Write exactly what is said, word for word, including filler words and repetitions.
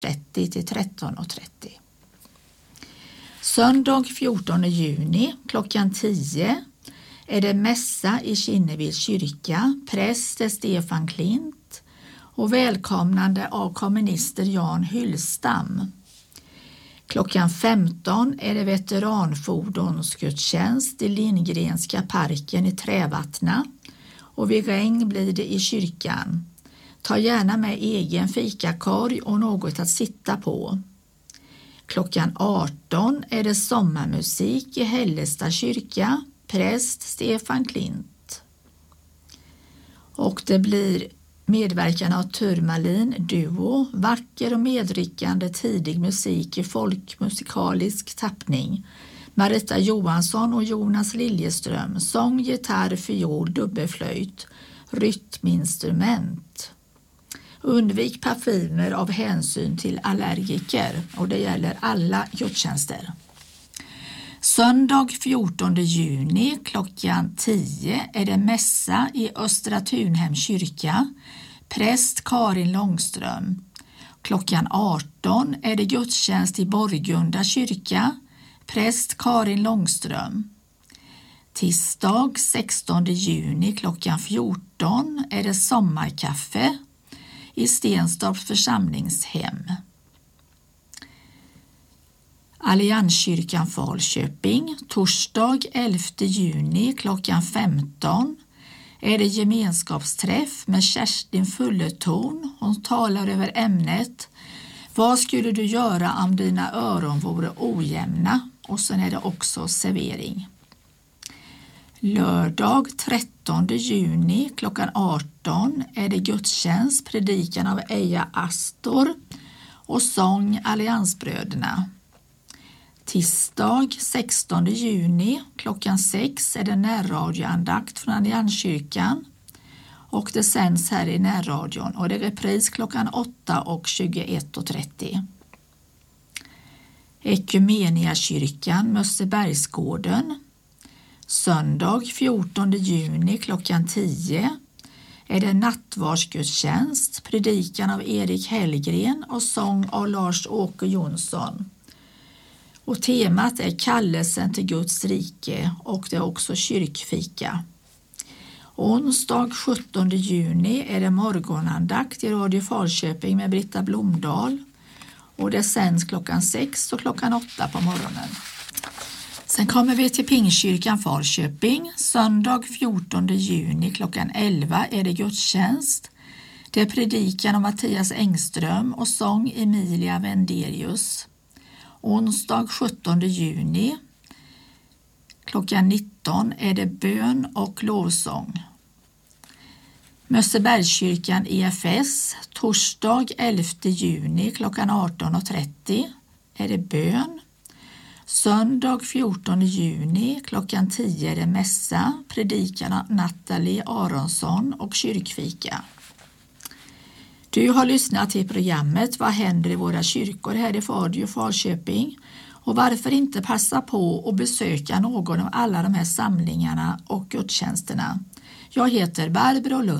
trettio till tretton och trettio. Söndag fjortonde juni klockan tio är det mässa i Kinneviks kyrka. Präst är Stefan Klint och välkomnande av komminister Jan Hyllstam. Klockan femton är det veteranfordonsgudstjänst i Lindgrenska parken i Trävattna och vid regn blir det i kyrkan. Ta gärna med egen fikakorg och något att sitta på. Klockan arton är det sommarmusik i Hällestad kyrka. Präst Stefan Klint. Och det blir medverkan av Turmalin duo, vacker och medryckande tidig musik i folkmusikalisk tappning. Marita Johansson och Jonas Liljeström, sång, gitarr, fiol, dubbelflöjt, rytminstrument. Undvik parfymer av hänsyn till allergiker och det gäller alla gudstjänster. Söndag fjortonde juni klockan tio är det mässa i Östra Tunhem kyrka. Präst Karin Långström. Klockan arton är det gudstjänst i Borgunda kyrka. Präst Karin Långström. Tisdag sextonde juni klockan fjorton är det sommarkaffe i Stenstorps församlingshem. Allianskyrkan Falköping. Torsdag elfte juni klockan femton är det gemenskapsträff med Kerstin Fullertorn. Hon talar över ämnet Vad skulle du göra om dina öron vore ojämna? Och sen är det också servering. Lördag trettonde juni klockan arton är det gudstjänst, predikan av Eja Astor och sång Alliansbröderna. Tisdag sextonde juni klockan sex är det närradioandakt från Allianskyrkan och det sänds här i närradion och det är repris klockan åtta och tjugoett och trettio. Ekumeniakyrkan Mössebergsgården. Söndag fjortonde juni klockan tio är det nattvardsgudstjänst, predikan av Erik Hellgren och sång av Lars-Åke Jonsson. Och temat är kallelsen till Guds rike och det är också kyrkfika. Onsdag sjuttonde juni är det morgonandakt i Radio Falköping med Britta Blomdahl och det sänds klockan sex och klockan åtta på morgonen. Sen kommer vi till Pingstkyrkan Falköping. Söndag fjortonde juni klockan elva är det gudstjänst. Det är predikan av Mattias Engström och sång Emilia Wendelius. Onsdag sjuttonde juni klockan nitton är det bön och lovsång. Mössebergskyrkan E F S. Torsdag elfte juni klockan arton och trettio är det bön. Söndag fjortonde juni klockan tio är det mässa, predikan av Nathalie Aronsson och kyrkfika. Du har lyssnat till programmet Vad händer i våra kyrkor här i Radio Falköping och varför inte passa på att besöka någon av alla de här samlingarna och gudstjänsterna. Jag heter Barbro Lund.